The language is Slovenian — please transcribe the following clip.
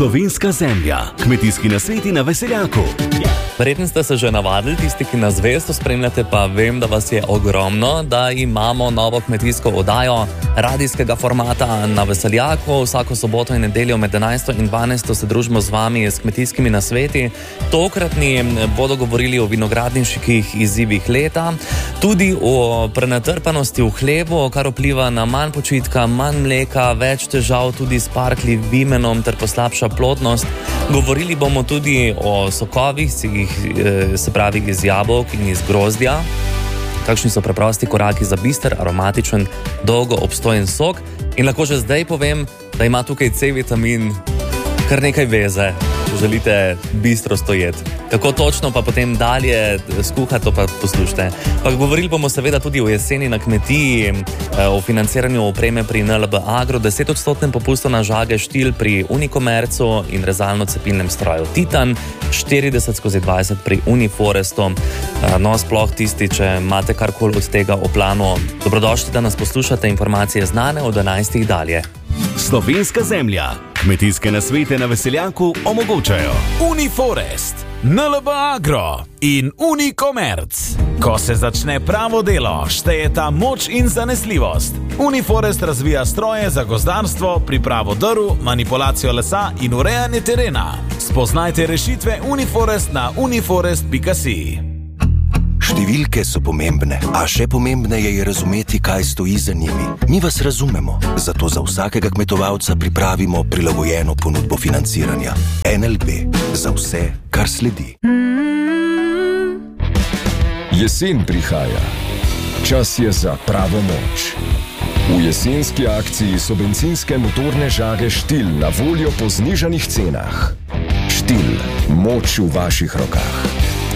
Slovenska zemlja, kmetijski nasveti na Veseljaku. Verjetno ste se že navadili, tisti, ki nas zvesto spremljate, pa vem, da vas je ogromno, da imamo novo kmetijsko oddajo radijskega formata na Veseljaku. Vsako soboto in nedeljo med 11. in 12. se družimo z vami s kmetijskimi nasveti. Tokratni bodo govorili o vinogradniških izzivih leta, tudi o prenatrpanosti v hlevu, kar vpliva na manj počitka, manj mleka, več težav tudi s parklji, vimenom ter poslabša plodnost. Govorili bomo tudi o sokovih, se pravi iz jabolk in iz grozdja. Kakšni so preprosti koraki za bister, aromatičen, dolgo obstojen sok. In lahko že zdaj povem, da ima tukaj C-vitamin kar nekaj veze, če želite bistro stojeti. Kako točno pa potem dalje skuhati, to pa poslušajte. Pa govorili bomo seveda tudi o jeseni na kmetiji, o financiranju opreme pri NLB Agro, 10% popustu na žage štil pri Unikomercu in rezalno-cepilnem stroju Titan, 40/20 pri Uniforestu. No, sploh tisti, če imate karkoli od tega v planu. Dobrodošli, da nas poslušate, informacije znane od 11. dalje. Slovenska zemlja, kmetijske nasvete na Veseljaku omogočajo Uniforest, NLB Agro in Unikomerc. Ko se začne pravo delo, šteje ta moč in zanesljivost. Uniforest razvija stroje za gozdarstvo, pripravo drv, manipulacijo lesa in urejanje terena. Spoznajte rešitve Uniforest na uniforest.si. Številke so pomembne, a še pomembneje je razumeti, kaj stoji za njimi. Mi vas razumemo, zato za vsakega kmetovalca pripravimo prilagojeno ponudbo financiranja. NLB, za vse, kar sledi. Jesen prihaja. Čas je za pravo moč. V jesenski akciji so bencinske motorne žage Štil na voljo po znižanih cenah. Štil, moč v vaših rokah.